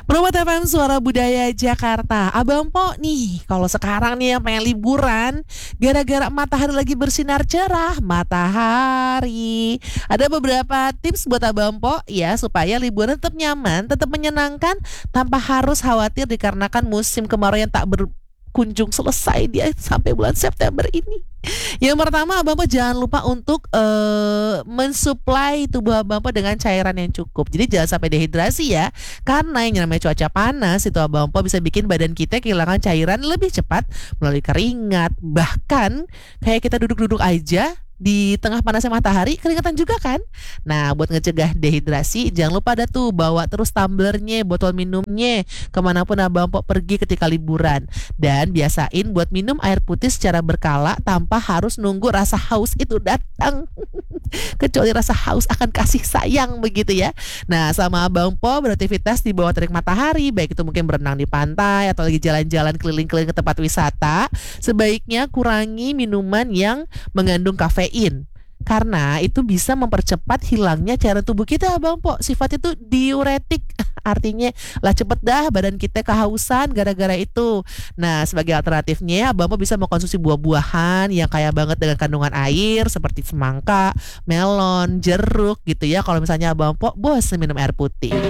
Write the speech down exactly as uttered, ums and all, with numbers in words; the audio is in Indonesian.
Promo T F M Suara Budaya Jakarta. Abang Po nih, kalau sekarang nih yang pengen liburan, gara-gara matahari lagi bersinar cerah, matahari. Ada beberapa tips buat Abang Po ya, supaya liburan tetap nyaman, tetap menyenangkan, tanpa harus khawatir dikarenakan musim kemarau yang tak berkunjung selesai dia sampai bulan September ini. Yang pertama, Abang Po jangan lupa untuk uh, mensuplai tubuh Abang Po dengan cairan yang cukup. Jadi jangan sampai dehidrasi ya. Karena yang namanya cuaca panas itu Abang Po bisa bikin badan kita kehilangan cairan lebih cepat melalui keringat. Bahkan kayak kita duduk-duduk aja di tengah panasnya matahari keringatan juga kan. Nah, buat ngecegah dehidrasi, jangan lupa ada tuh bawa terus tumblernya, botol minumnya kemanapun Abang Po pergi ketika liburan. Dan biasain buat minum air putih secara berkala tanpa harus nunggu rasa haus itu datang. Kecuali rasa haus akan kasih sayang begitu ya. Nah, sama Abang Po beraktivitas di bawah terik matahari, baik itu mungkin berenang di pantai atau lagi jalan-jalan keliling-keliling ke tempat wisata, sebaiknya kurangi minuman yang mengandung kafein. Karena itu bisa mempercepat hilangnya cairan tubuh kita Abang Po. Sifat itu diuretik. Artinya lah cepet dah badan kita kehausan gara-gara itu. Nah, sebagai alternatifnya Abang Po bisa mengkonsumsi buah-buahan yang kaya banget dengan kandungan air seperti semangka, melon, jeruk gitu ya. Kalau misalnya Abang Po bosan minum air putih.